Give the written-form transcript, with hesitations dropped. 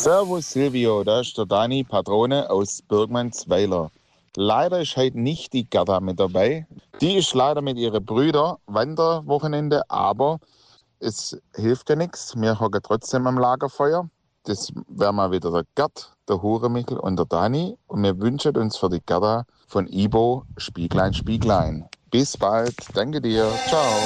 Servus Silvio, da ist der Dani Patrone aus Birgmannsweiler. Leider ist heute nicht die Gerda mit dabei. Die ist leider mit ihren Brüdern Wanderwochenende, aber es hilft ja nichts. Wir hocken trotzdem am Lagerfeuer. Das wäre mal wieder der Gerd, der Huremichel und der Dani. Und wir wünschen uns für die Gerda von Ibo Spieglein, Spieglein. Bis bald. Danke dir. Ciao.